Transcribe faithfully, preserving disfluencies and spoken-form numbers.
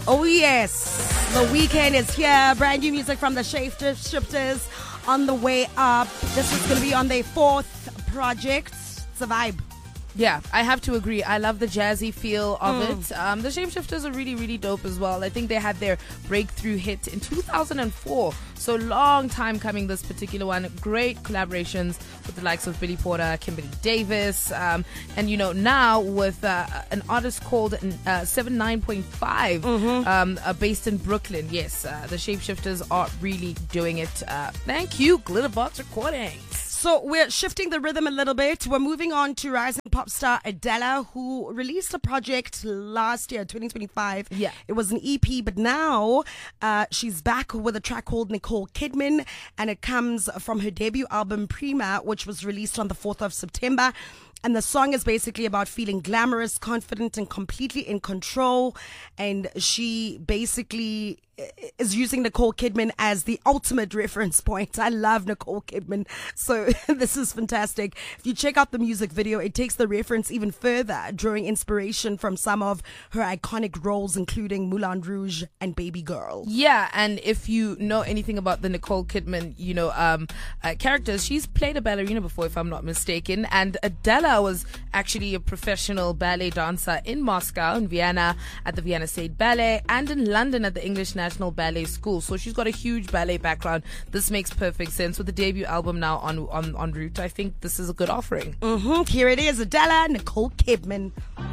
Oh yes, the weekend is here. Brand new music from the Shapeshifters on the way up. This is going to be on their fourth project. It's a vibe. Yeah, I have to agree. I love the jazzy feel of Mm. it. Um, the Shapeshifters are really, really dope as well. I think they had their breakthrough hit in two thousand four. So long time coming, this particular one. Great collaborations with the likes of Billy Porter, Kimberly Davis. Um, and, you know, now with uh, an artist called uh, seven nine point five, Mm-hmm. um, uh, based in Brooklyn. Yes, uh, the Shapeshifters are really doing it. Uh, thank you, Glitterbox Recordings. So we're shifting the rhythm a little bit. We're moving on to rising pop star Adele, who released a project last year, twenty twenty-five. Yeah. It was an E P, but now uh, she's back with a track called Nicole Kidman, and it comes from her debut album Prima, which was released on the fourth of September. And the song is basically about feeling glamorous, confident, and completely in control. And she basically is using Nicole Kidman as the ultimate reference point. I love Nicole Kidman. So this is fantastic. If you check out the music video, it takes the reference even further, drawing inspiration from some of her iconic roles, including Moulin Rouge and Baby Girl. Yeah, and if you know anything about the Nicole Kidman, you know, um, uh, characters, she's played a ballerina before, if I'm not mistaken. And Adele was actually a professional ballet dancer in Moscow, in Vienna, at the Vienna State Ballet, and in London at the English National Ballet School. So she's got a huge ballet background. This makes perfect sense. With the debut album now on on, on route, I think this is a good offering. Mm-hmm. Here it is, Adele, Nicole Kidman.